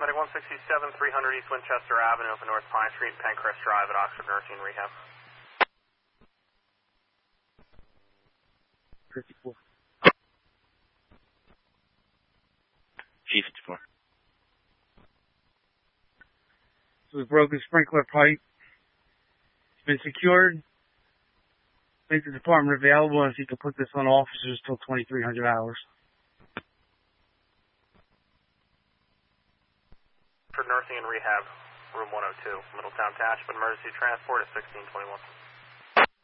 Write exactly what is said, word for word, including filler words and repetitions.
Medic one sixty-seven, three hundred East Winchester Avenue, up in North Pine Street, Pencrest Drive at Oxford Nursing and Rehab. fifty-four. G fifty-four. So we broke a sprinkler pipe. It's been secured. Make the department available, and if you can put this on officers till twenty-three hundred hours. For nursing and rehab, room one oh two, Middletown Township, emergency transport at sixteen twenty-one.